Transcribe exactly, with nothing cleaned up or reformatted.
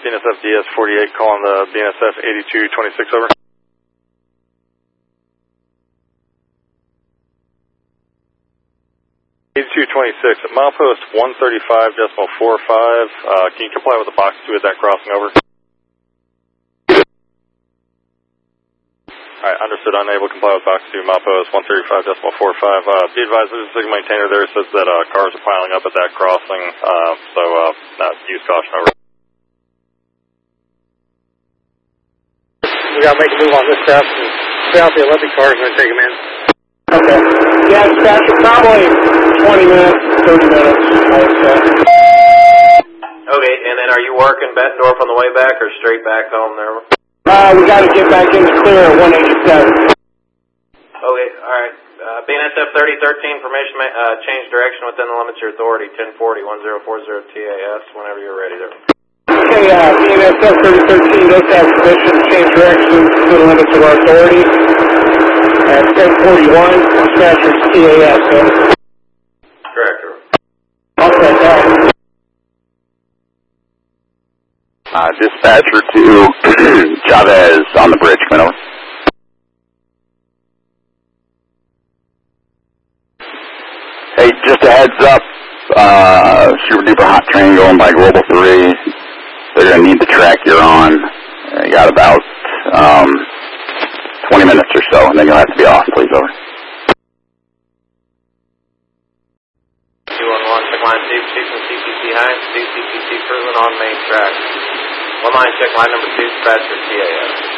B N S F D S forty-eight calling the B N S F eighty-two twenty-six over. eighty-two twenty-six at milepost one thirty-five decimal four five. Uh, can you comply with the box two at that crossing over? Alright, understood, unable to comply with box two, milepost one thirty-five decimal four five. Uh, be advised, there's a signal maintainer there says that uh, cars are piling up at that crossing, uh, so uh, no, use caution over. We gotta make a move on this stuff and stay out the Olympic cars and then take them in. Okay. Yeah, dispatcher, probably twenty minutes, thirty minutes, I would say. Okay, and then are you working Bettendorf on the way back or straight back home there? Uh, we got to get back in the clear at one eighty-seven. Okay, alright. Uh, B N S F thirty thirteen, permission uh, change direction within the limits of your authority, ten forty, ten forty T A S, whenever you're ready there. Okay, uh, B N S F thirty thirteen does have permission to change direction to the limits of our authority. At ten forty-one, dispatcher's T A S, so. Correct, sir. Okay, thanks. Uh, dispatcher to Chavez on the bridge, come over. Hey, just a heads up, uh, super duper hot train going by Global three. They're going to need the track you're on. You got about, um, twenty minutes or so, and then you'll have to be off, please, over. two one one, check line two, station C P C Heinz, two C P C cruising on main track. One line, check line number two, dispatcher T A S.